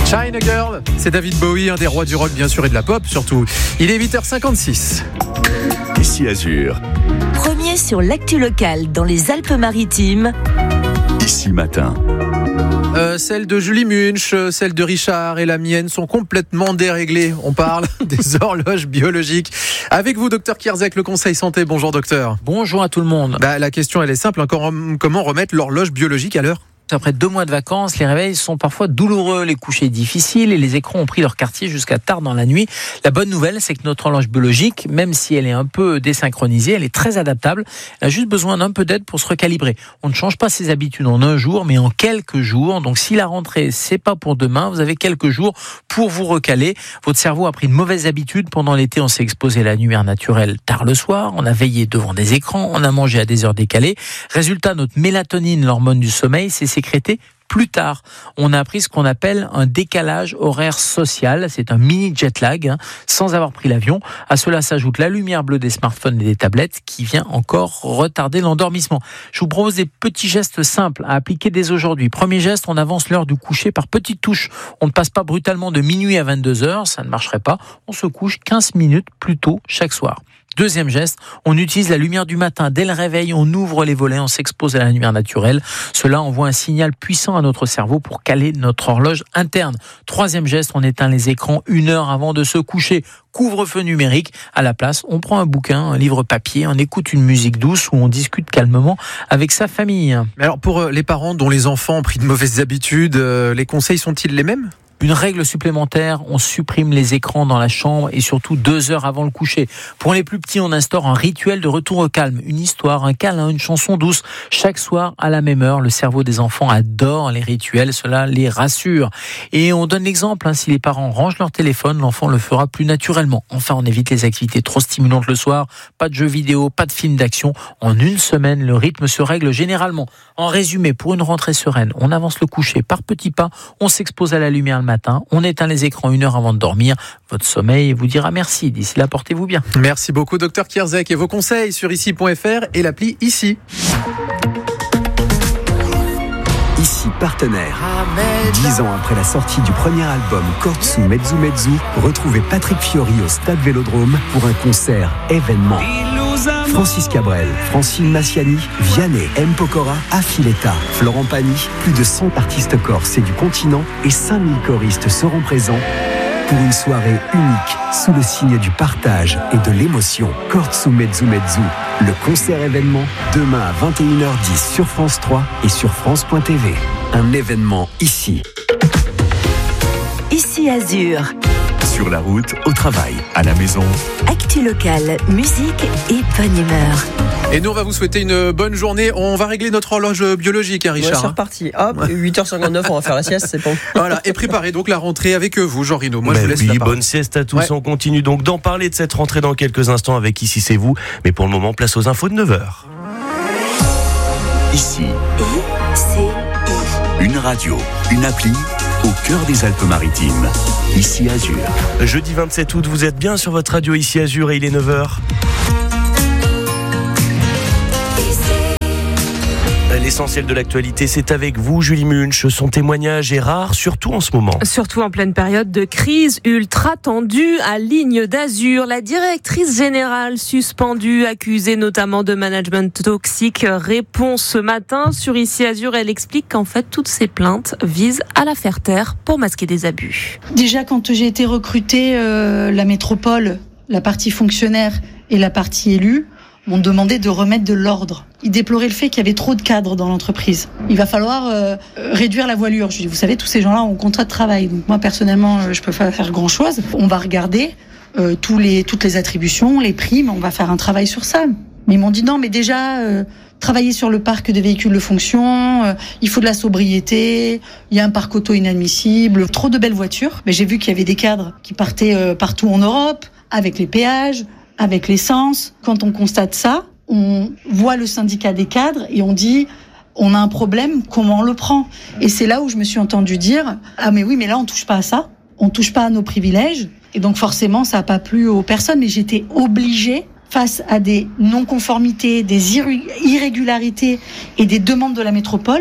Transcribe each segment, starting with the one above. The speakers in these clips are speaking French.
China Girl, c'est David Bowie, un des rois du rock bien sûr et de la pop surtout. Il est 8h56. Ici Azur. Premier sur l'actu locale dans les Alpes-Maritimes. Ici Matin. Celle de Julie Munch, celle de Richard et la mienne sont complètement déréglées. On parle des horloges biologiques. Avec vous, docteur Kierzek, le Conseil Santé. Bonjour, docteur. Bonjour à tout le monde. La question, elle est simple. Comment remettre l'horloge biologique à l'heure ? Après 2 mois de vacances, les réveils sont parfois douloureux, les couchers difficiles et les écrans ont pris leur quartier jusqu'à tard dans la nuit. La bonne nouvelle, c'est que notre horloge biologique, même si elle est un peu désynchronisée, elle est très adaptable. Elle a juste besoin d'un peu d'aide pour se recalibrer. On ne change pas ses habitudes en un jour, mais en quelques jours. Donc si la rentrée, c'est pas pour demain, vous avez quelques jours pour vous recaler. Votre cerveau a pris une mauvaise habitude. Pendant l'été, on s'est exposé à la lumière naturelle tard le soir. On a veillé devant des écrans. On a mangé à des heures décalées. Résultat, notre mélatonine, l'hormone du sommeil, s'est sécrétée plus tard. On a appris ce qu'on appelle un décalage horaire social. C'est un mini jet lag, sans avoir pris l'avion. À cela s'ajoute la lumière bleue des smartphones et des tablettes qui vient encore retarder l'endormissement. Je vous propose des petits gestes simples à appliquer dès aujourd'hui. Premier geste, on avance l'heure du coucher par petites touches. On ne passe pas brutalement de minuit à 22h, ça ne marcherait pas. On se couche 15 minutes plus tôt chaque soir. Deuxième geste, on utilise la lumière du matin. Dès le réveil, on ouvre les volets, on s'expose à la lumière naturelle. Cela envoie un signal puissant à notre cerveau pour caler notre horloge interne. Troisième geste, on éteint les écrans 1 heure avant de se coucher. Couvre-feu numérique. À la place, on prend un bouquin, un livre papier, on écoute une musique douce ou on discute calmement avec sa famille. Mais alors pour les parents dont les enfants ont pris de mauvaises habitudes, les conseils sont-ils les mêmes ? Une règle supplémentaire, on supprime les écrans dans la chambre et surtout 2 heures avant le coucher. Pour les plus petits, on instaure un rituel de retour au calme, une histoire, un câlin, une chanson douce. Chaque soir, à la même heure, le cerveau des enfants adore les rituels, cela les rassure. Et on donne l'exemple, si les parents rangent leur téléphone, l'enfant le fera plus naturellement. Enfin, on évite les activités trop stimulantes le soir, pas de jeux vidéo, pas de films d'action. En 1 semaine, le rythme se règle généralement. En résumé, pour une rentrée sereine, on avance le coucher par petits pas, on s'expose à la lumière matin, on éteint les écrans 1 heure avant de dormir. Votre sommeil vous dira merci. D'ici là, portez-vous bien. Merci beaucoup, docteur Kierzek. Et vos conseils sur ici.fr et l'appli Ici. Ici partenaire. 10 ans après la sortie du premier album Kortsu Mezzu Mezzu, retrouvez Patrick Fiori au Stade Vélodrome pour un concert événement. Francis Cabrel, Francine Massiani, Vianney, M. Pokora, Affiletta, Florent Pagny, plus de 100 artistes corses et du continent et 5000 choristes seront présents pour une soirée unique sous le signe du partage et de l'émotion. Kortsu Mezzu Mezzu, le concert événement, demain à 21h10 sur France 3 et sur France.tv. Un événement ici. Ici Azur. Sur la route, au travail, à la maison. Actu locale, musique et bonne humeur. Et nous, on va vous souhaiter une bonne journée. On va régler notre horloge biologique, Richard. Ouais, c'est reparti. Hop, 8h59, on va faire la sieste, c'est bon. Voilà, et préparez donc la rentrée avec vous, Jean Rino. Moi, je vous laisse la parole. Bonne sieste à tous. Ouais. On continue donc d'en parler de cette rentrée dans quelques instants avec Ici c'est vous. Mais pour le moment, place aux infos de 9h. Ici. ICI. Une radio, une appli au cœur des Alpes-Maritimes. Ici Azur. Jeudi 27 août, vous êtes bien sur votre radio Ici Azur et il est 9h. L'essentiel de l'actualité, c'est avec vous, Julie Munch. Son témoignage est rare, surtout en ce moment. Surtout en pleine période de crise ultra tendue à Ligne d'Azur. La directrice générale suspendue, accusée notamment de management toxique, répond ce matin sur Ici Azur. Elle explique qu'en fait, toutes ces plaintes visent à la faire taire pour masquer des abus. Déjà, quand j'ai été recrutée, la métropole, la partie fonctionnaire et la partie élue, m'ont demandé de remettre de l'ordre. Ils déploraient le fait qu'il y avait trop de cadres dans l'entreprise. Il va falloir réduire la voilure. Je dis, vous savez, tous ces gens-là ont un contrat de travail. Donc moi, personnellement, je peux pas faire grand-chose. On va regarder toutes les attributions, les primes. On va faire un travail sur ça. Mais ils m'ont dit, non, mais déjà, travailler sur le parc de véhicules de fonction, il faut de la sobriété, il y a un parc auto inadmissible, trop de belles voitures. Mais j'ai vu qu'il y avait des cadres qui partaient partout en Europe, avec les péages, avec l'essence. Quand on constate ça, on voit le syndicat des cadres et on dit on a un problème, comment on le prend ? Et c'est là où je me suis entendue dire ah mais oui, mais là on touche pas à ça, on touche pas à nos privilèges. Et donc forcément ça n'a pas plu aux personnes, mais j'étais obligée, face à des non-conformités, des irrégularités et des demandes de la métropole,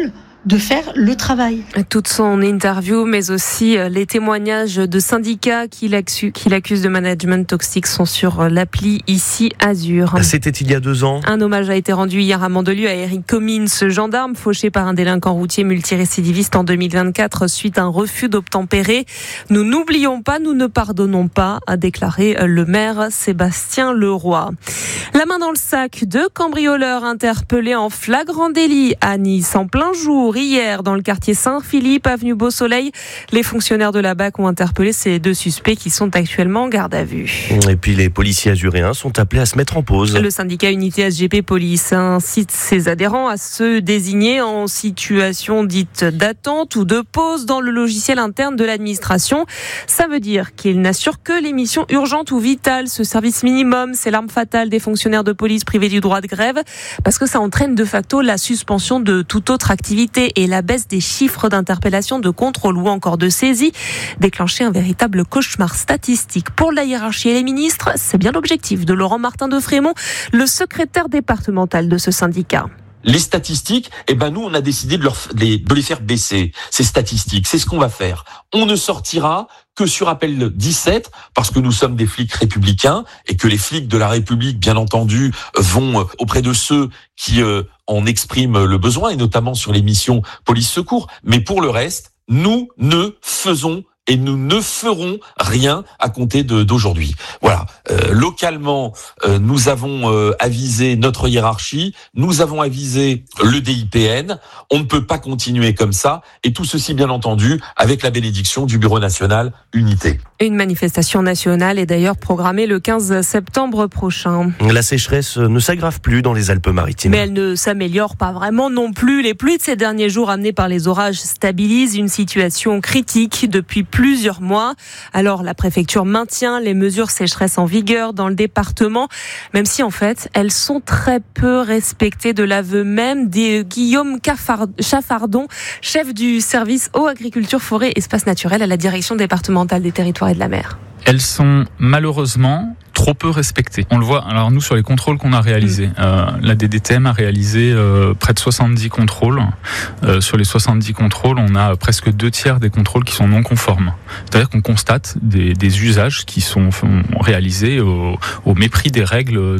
de faire le travail. Toute son interview, mais aussi les témoignages de syndicats qui l'accusent de management toxique sont sur l'appli Ici Azur. C'était il y a 2 ans. Un hommage a été rendu hier à Mandelieu à Eric Comines, ce gendarme fauché par un délinquant routier multirécidiviste en 2024 suite à un refus d'obtempérer. Nous n'oublions pas, nous ne pardonnons pas, a déclaré le maire Sébastien Leroy. La main dans le sac, 2 cambrioleurs interpellés en flagrant délit à Nice en plein jour hier dans le quartier Saint-Philippe, avenue Beau-Soleil. Les fonctionnaires de la BAC ont interpellé ces 2 suspects qui sont actuellement en garde à vue. Et puis les policiers azuréens sont appelés à se mettre en pause. Le syndicat Unité SGP Police incite ses adhérents à se désigner en situation dite d'attente ou de pause dans le logiciel interne de l'administration. Ça veut dire qu'ils n'assurent que les missions urgentes ou vitales. Ce service minimum, c'est l'arme fatale des fonctionnaires de police privés du droit de grève parce que ça entraîne de facto la suspension de toute autre activité et la baisse des chiffres d'interpellation, de contrôle ou encore de saisie, déclencher un véritable cauchemar statistique pour la hiérarchie et les ministres. C'est bien l'objectif de Laurent Martin de Frémont, le secrétaire départemental de ce syndicat. Les statistiques, nous, on a décidé de les faire baisser. Ces statistiques, c'est ce qu'on va faire. On ne sortira que sur appel 17, parce que nous sommes des flics républicains et que les flics de la République, bien entendu, vont auprès de ceux qui en expriment le besoin, et notamment sur les missions police-secours. Mais pour le reste, nous ne faisons et nous ne ferons rien à compter d'aujourd'hui. Voilà. Localement, nous avons avisé notre hiérarchie, nous avons avisé le DIPN. On ne peut pas continuer comme ça. Et tout ceci, bien entendu, avec la bénédiction du Bureau national Unité. Une manifestation nationale est d'ailleurs programmée le 15 septembre prochain. La sécheresse ne s'aggrave plus dans les Alpes-Maritimes. Mais elle ne s'améliore pas vraiment non plus. Les pluies de ces derniers jours amenées par les orages stabilisent une situation critique depuis plusieurs mois. Alors la préfecture maintient les mesures sécheresse en vigueur dans le département, même si en fait elles sont très peu respectées, de l'aveu même de Guillaume Chaffardon, chef du service eau, agriculture, forêt, espaces naturels à la direction départementale des territoires et de la mer. Elles sont malheureusement trop peu respectées. On le voit, alors nous sur les contrôles qu'on a réalisés, la DDTM a réalisé près de 70 contrôles. Sur les 70 contrôles, on a presque 2/3 des contrôles qui sont non conformes. C'est-à-dire qu'on constate des usages qui sont réalisés au mépris des règles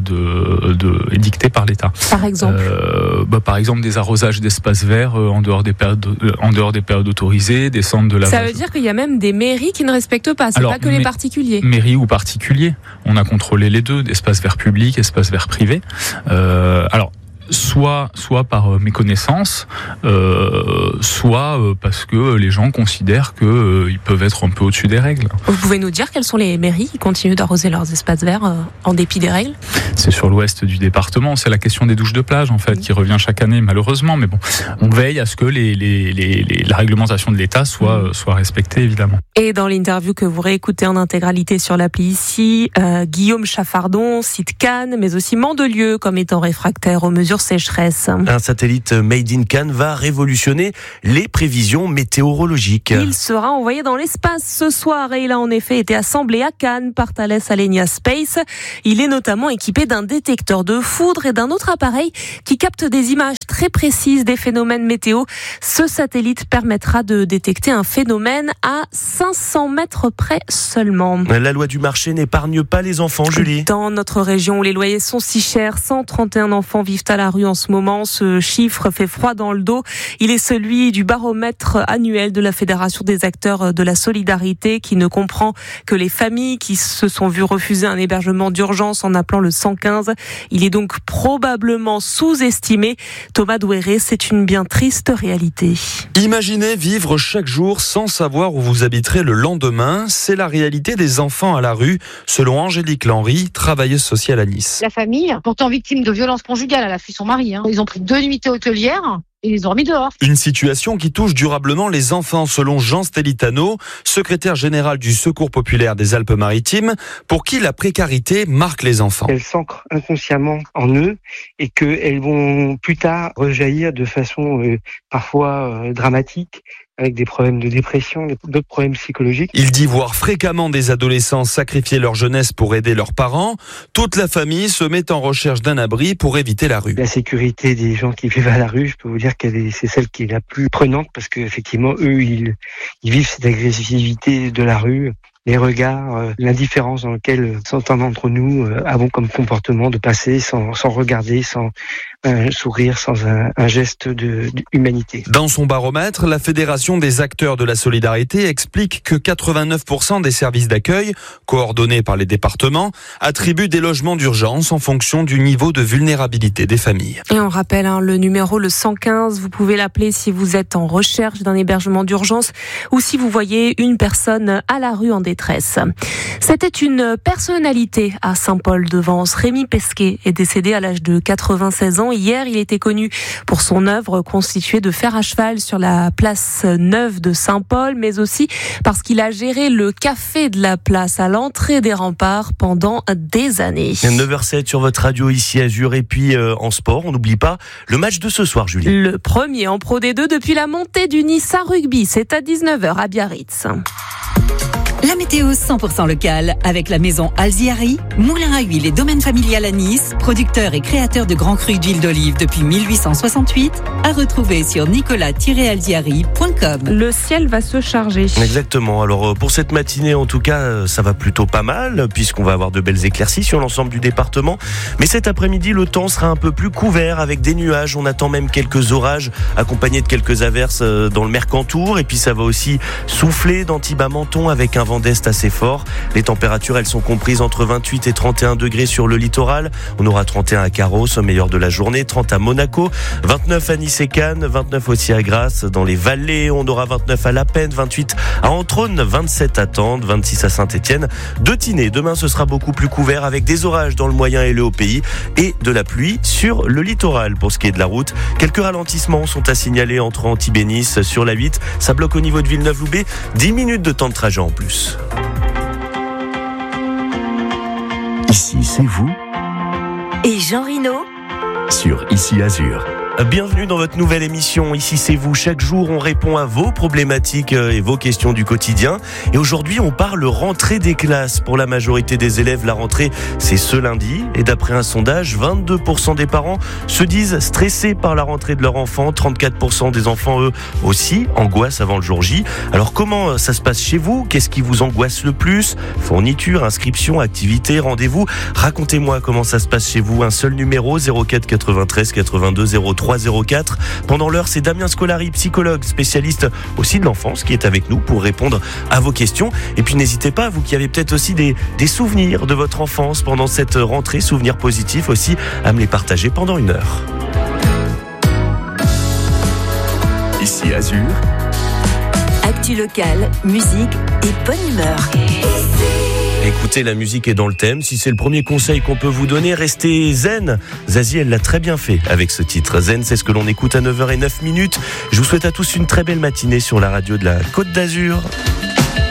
édictées par l'État. Par exemple par exemple des arrosages d'espaces verts en dehors des périodes autorisées, des centres de lavage. Ça veut dire qu'il y a même des mairies qui ne respectent pas, c'est pas que les particuliers. Mairies ou particuliers, on a contrôlé les deux, espaces verts publics, espaces verts privés. Soit par méconnaissance, soit parce que les gens considèrent qu'ils peuvent être un peu au-dessus des règles. Vous pouvez nous dire quelles sont les mairies qui continuent d'arroser leurs espaces verts en dépit des règles ? C'est sur l'ouest du département, c'est la question des douches de plage en fait qui revient chaque année malheureusement, mais bon, on veille à ce que la réglementation de l'État soit respectée évidemment. Et dans l'interview que vous réécoutez en intégralité sur l'appli ici, Guillaume Chaffardon cite Cannes, mais aussi Mandelieu comme étant réfractaire aux mesures sécheresse. Un satellite Made in Cannes va révolutionner les prévisions météorologiques. Il sera envoyé dans l'espace ce soir et il a en effet été assemblé à Cannes par Thales Alenia Space. Il est notamment équipé d'un détecteur de foudre et d'un autre appareil qui capte des images très précises des phénomènes météo. Ce satellite permettra de détecter un phénomène à 500 mètres près seulement. La loi du marché n'épargne pas les enfants, Julie. Dans notre région où les loyers sont si chers, 131 enfants vivent à la rue en ce moment. Ce chiffre fait froid dans le dos. Il est celui du baromètre annuel de la Fédération des acteurs de la solidarité qui ne comprend que les familles qui se sont vues refuser un hébergement d'urgence en appelant le 115. Il est donc probablement sous-estimé. Thomas Douéré, c'est une bien triste réalité. Imaginez vivre chaque jour sans savoir où vous habiterez le lendemain. C'est la réalité des enfants à la rue, selon Angélique Lenry, travailleuse sociale à Nice. La famille, pourtant victime de violences conjugales, elle a fui son mari. Ils ont pris 2 nuitées hôtelières. Et ils ont remis dehors. Une situation qui touche durablement les enfants, selon Jean Stellitano, secrétaire général du Secours populaire des Alpes-Maritimes, pour qui la précarité marque les enfants. Elles s'ancrent inconsciemment en eux et qu'elles vont plus tard rejaillir de façon parfois dramatique avec des problèmes de dépression, d'autres problèmes psychologiques. Il dit voir fréquemment des adolescents sacrifier leur jeunesse pour aider leurs parents. Toute la famille se met en recherche d'un abri pour éviter la rue. La sécurité des gens qui vivent à la rue, je peux vous dire c'est celle qui est la plus prenante parce qu'effectivement, eux, ils vivent cette agressivité de la rue. Les regards, l'indifférence dans laquelle certains d'entre nous avons comme comportement de passer sans regarder, sans un sourire, sans un geste d'humanité. Dans son baromètre, la Fédération des acteurs de la solidarité explique que 89% des services d'accueil, coordonnés par les départements, attribuent des logements d'urgence en fonction du niveau de vulnérabilité des familles. Et on rappelle le numéro, le 115, vous pouvez l'appeler si vous êtes en recherche d'un hébergement d'urgence ou si vous voyez une personne à la rue en détresse. C'était une personnalité à Saint-Paul-de-Vence. Rémi Pesquet est décédé à l'âge de 96 ans. Hier, il était connu pour son œuvre constituée de fer à cheval sur la place neuve de Saint-Paul, mais aussi parce qu'il a géré le café de la place à l'entrée des remparts pendant des années. 9h07 sur votre radio ici Azur et puis en sport, on n'oublie pas le match de ce soir, Julie. Le premier en Pro D2 depuis la montée du Nice à rugby, c'est à 19h à Biarritz. La météo 100% locale avec la maison Alziari, moulin à huile et domaine familial à Nice, producteur et créateur de grands crus d'huile d'olive depuis 1868, à retrouver sur nicolas-alziari.com. Le ciel va se charger. Exactement. Alors pour cette matinée, en tout cas, ça va plutôt pas mal puisqu'on va avoir de belles éclaircies sur l'ensemble du département. Mais cet après-midi, le temps sera un peu plus couvert avec des nuages. On attend même quelques orages accompagnés de quelques averses dans le Mercantour. Et puis ça va aussi souffler d'Antibes-Menton avec un vent d'est assez fort. Les températures, elles sont comprises entre 28 et 31 degrés sur le littoral. On aura 31 à Carros au meilleur de la journée, 30 à Monaco, 29 à Nice et Cannes, 29 aussi à Grasse. Dans les vallées, on aura 29 à La Penne, 28 à Entrône, 27 à Tende, 26 à Saint-Étienne. De Tinée, demain ce sera beaucoup plus couvert avec des orages dans le moyen et le haut pays et de la pluie sur le littoral. Pour ce qui est de la route, quelques ralentissements sont à signaler entre Antibes et Nice sur la 8. Ça bloque au niveau de Villeneuve-Loubet, 10 minutes de temps de trajet en plus. Ici, c'est vous. Et Jean Rino Sur Ici Azur. Bienvenue dans votre nouvelle émission. Ici, c'est vous. Chaque jour, on répond à vos problématiques et vos questions du quotidien. Et aujourd'hui, on parle rentrée des classes. Pour la majorité des élèves, la rentrée, c'est ce lundi. Et d'après un sondage, 22% des parents se disent stressés par la rentrée de leur enfant. 34% des enfants, eux, aussi, angoissent avant le jour J. Alors, comment ça se passe chez vous? Qu'est-ce qui vous angoisse le plus? Fourniture, inscription, activité, rendez-vous. Racontez-moi comment ça se passe chez vous. Un seul numéro, 04 93 82 03 04. Pendant l'heure, c'est Damien Scolari, psychologue, spécialiste aussi de l'enfance, qui est avec nous pour répondre à vos questions. Et puis n'hésitez pas, vous qui avez peut-être aussi des souvenirs de votre enfance pendant cette rentrée, souvenirs positifs aussi, à me les partager pendant une heure. Ici Azur. Actu locale, musique et bonne humeur. Écoutez, la musique est dans le thème. Si c'est le premier conseil qu'on peut vous donner, restez zen. Zazie, elle l'a très bien fait avec ce titre. Zen, c'est ce que l'on écoute à 9h09. Je vous souhaite à tous une très belle matinée sur la radio de la Côte d'Azur.